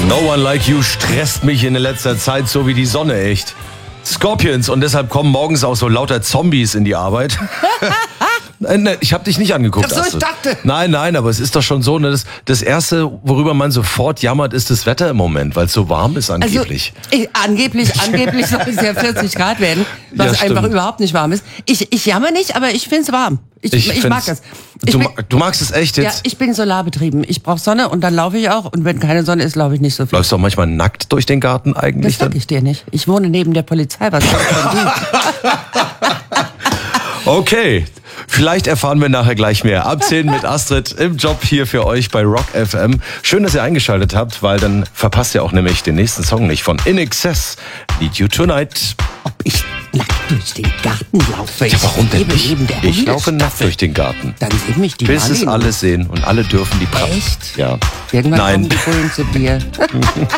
No One Like You stresst mich in letzter Zeit so wie die Sonne, echt. Scorpions, und deshalb kommen morgens auch so lauter Zombies in die Arbeit. Ich habe dich nicht angeguckt. Ach so, ich dachte. Nein, aber es ist doch schon so, ne, das Erste, worüber man sofort jammert, ist das Wetter im Moment, weil es so warm ist angeblich. Also, angeblich soll es ja 40 Grad werden, was Ja, einfach überhaupt nicht warm ist. Ich jammer nicht, aber ich find's warm. Ich mag es. Du magst es echt jetzt? Ja, ich bin solarbetrieben. Ich brauche Sonne und dann laufe ich auch. Und wenn keine Sonne ist, laufe ich nicht so viel. Läufst du auch manchmal nackt durch den Garten eigentlich? Das sag ich dir nicht. Ich wohne neben der Polizei. Was soll ich Okay, vielleicht erfahren wir nachher gleich mehr. Ab 10 mit Astrid im Job hier für euch bei Rock FM. Schön, dass ihr eingeschaltet habt, weil dann verpasst ihr auch nämlich den nächsten Song nicht von In Excess, Need You Tonight. Ob ich nackt durch den Garten laufe? Ja, warum denn lebe nicht? neben der Ich laufe nackt Hundestaffel. durch den Garten. Dann sehen mich die Bis es Marlin. alle sehen und alle dürfen die Echt? Ja. Irgendwann Nein. kommen die Bullen zu dir.